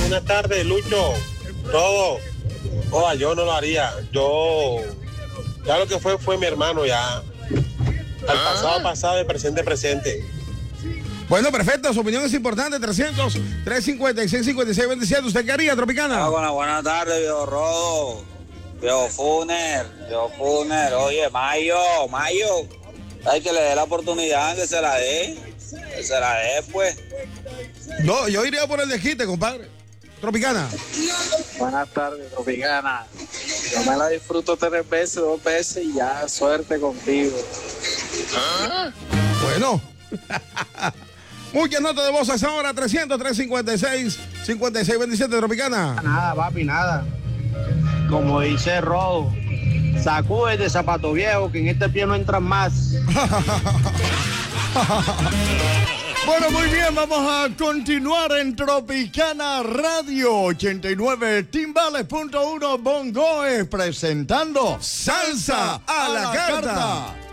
buenas tardes, Lucho. Todo. Oa, yo no lo haría. Ya lo que fue mi hermano ya. Al pasado, de presente. Bueno, perfecto, su opinión es importante. 300-356-5627. ¿Usted qué haría, Tropicana? Buenas tardes, viejo Rodo, viejo Funer. Oye, Mayo, hay que le dé la oportunidad, que se la dé, pues. No, yo iría por el desquite, compadre. Tropicana. Buenas tardes, Tropicana. Yo me la disfruto 3 veces, 2 veces y ya, suerte contigo. Bueno. Muchas notas de voz a esa hora. 300-356-5627, Tropicana. Nada, papi, nada. Como dice Rodo, sacúdete, zapato viejo, que en este pie no entran más. Bueno, muy bien, vamos a continuar en Tropicana Radio 89 Timbales.1 Bongoes presentando Salsa a la carta.